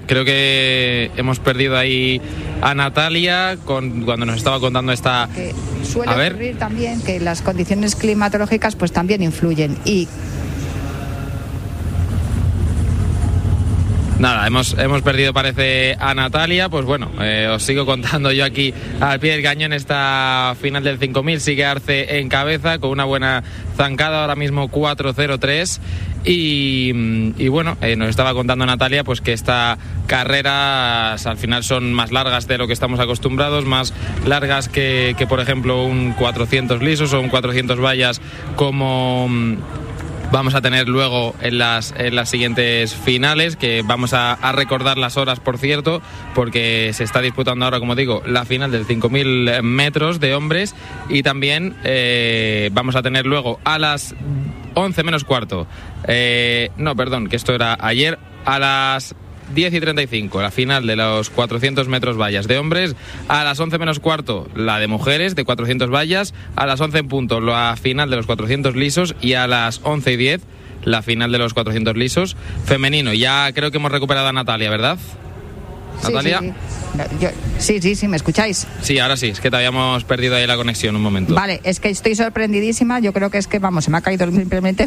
creo que hemos perdido ahí a Natalia cuando nos estaba contando esta... Que suele ocurrir también que las condiciones climatológicas pues también influyen y... Nada, hemos perdido, parece, a Natalia. Pues bueno, os sigo contando yo aquí al pie del cañón esta final del 5000. Sigue Arce en cabeza con una buena zancada, ahora mismo 4.03. Y bueno, nos estaba contando Natalia pues que estas carreras al final son más largas de lo que estamos acostumbrados, más largas que por ejemplo un 400 lisos o un 400 vallas como... vamos a tener luego en las siguientes finales, que vamos a recordar las horas, por cierto, porque se está disputando ahora, como digo, la final del 5.000 metros de hombres, y también vamos a tener luego a las 11 menos cuarto, no, perdón, que esto era ayer, a las 10:35, la final de los 400 metros vallas de hombres, a las 11 menos cuarto la de mujeres de 400 vallas, a las 11 en punto la final de los 400 lisos y a las 11:10 la final de los 400 lisos femenino. Ya creo que hemos recuperado a Natalia, ¿verdad? Sí, ¿Natalia? Sí, ¿me escucháis? Sí, ahora sí, es que te habíamos perdido ahí la conexión un momento. Vale, es que estoy sorprendidísima, yo creo que es que, se me ha caído simplemente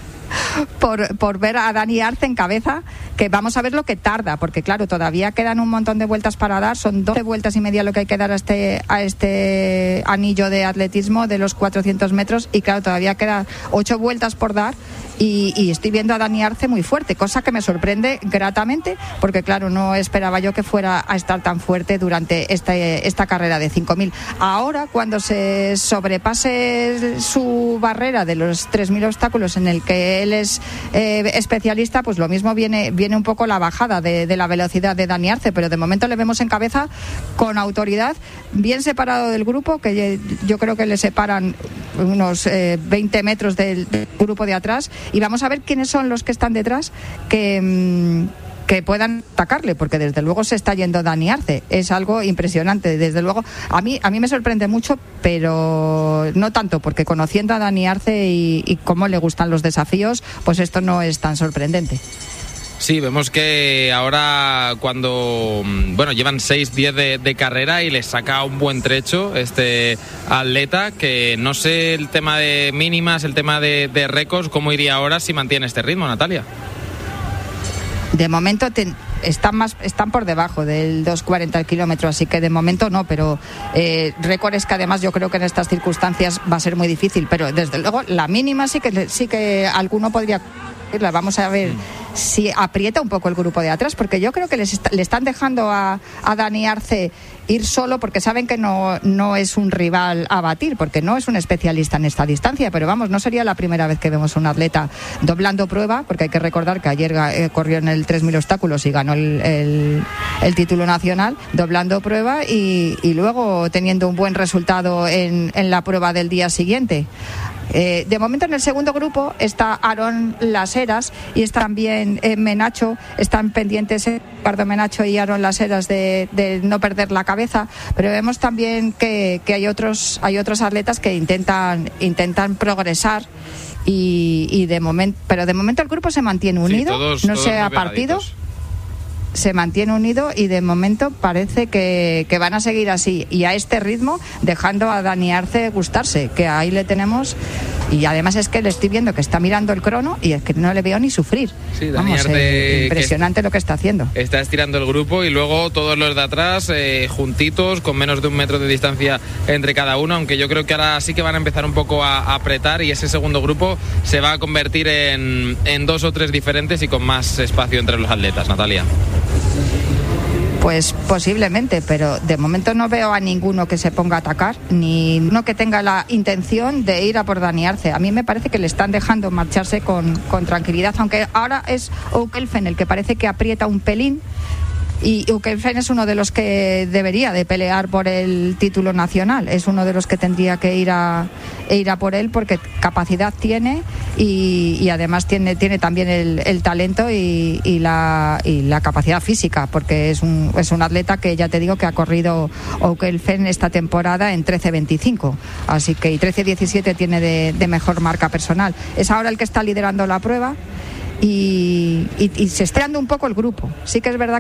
por ver a Dani Arce en cabeza, que vamos a ver lo que tarda, porque claro, todavía quedan un montón de vueltas para dar, son 12 vueltas y media lo que hay que dar a este anillo de atletismo de los 400 metros, y claro, todavía quedan 8 vueltas por dar, y estoy viendo a Dani Arce muy fuerte, cosa que me sorprende gratamente, porque claro, no esperaba yo que fuera a estar tan fuerte durante esta carrera de 5.000. Ahora, cuando se sobrepase su barrera de los 3.000 obstáculos en el que él es especialista, pues lo mismo viene un poco la bajada de la velocidad de Dani Arce, pero de momento le vemos en cabeza con autoridad, bien separado del grupo, que yo creo que le separan unos 20 metros del grupo de atrás, y vamos a ver quiénes son los que están detrás que puedan atacarle, porque desde luego se está yendo Dani Arce, es algo impresionante, desde luego a mí me sorprende mucho, pero no tanto, porque conociendo a Dani Arce y cómo le gustan los desafíos, pues esto no es tan sorprendente. Sí, vemos que ahora cuando, llevan 6-10 de carrera y les saca un buen trecho este atleta, que no sé el tema de mínimas, el tema de récords, cómo iría ahora si mantiene este ritmo, Natalia. De momento están por debajo del 2:40 el kilómetro, así que de momento no, pero récords que además yo creo que en estas circunstancias va a ser muy difícil, pero desde luego la mínima sí que alguno podría... Vamos a ver si aprieta un poco el grupo de atrás, porque yo creo que le están dejando a Dani Arce ir solo, porque saben que no es un rival a batir, porque no es un especialista en esta distancia, pero no sería la primera vez que vemos a un atleta doblando prueba, porque hay que recordar que ayer corrió en el 3.000 obstáculos y ganó el título nacional, doblando prueba y luego teniendo un buen resultado en la prueba del día siguiente. De momento en el segundo grupo está Aaron Las Heras y está también Menacho, están pendientes Eduardo Menacho y Aaron Las Heras de no perder la cabeza, pero vemos también que hay otros atletas que intentan progresar y de momento el grupo se mantiene unido, no se ha partido. Se mantiene unido y de momento parece que van a seguir así y a este ritmo, dejando a Dani Arce gustarse, que ahí le tenemos, y además es que le estoy viendo que está mirando el crono y es que no le veo ni sufrir. Sí, Dani Arce, impresionante lo que está haciendo. Está estirando el grupo y luego todos los de atrás juntitos, con menos de 1 metro de distancia entre cada uno, aunque yo creo que ahora sí que van a empezar un poco a apretar y ese segundo grupo se va a convertir en 2 o 3 diferentes y con más espacio entre los atletas, Natalia. Pues posiblemente, pero de momento no veo a ninguno que se ponga a atacar, ni uno que tenga la intención de ir a por Dani Arce. A mí me parece que le están dejando marcharse con tranquilidad, aunque ahora es O'Kelfen el que parece que aprieta un pelín, y O'Kelfen es uno de los que debería de pelear por el título nacional, es uno de los que tendría que ir a por él, porque capacidad tiene y además tiene también el talento y la capacidad física, porque es un atleta que ya te digo que ha corrido O'Kelfen esta temporada en 13:25, así que y 13:17 tiene de mejor marca personal. Es ahora el que está liderando la prueba y se está dando un poco el grupo. Sí que es verdad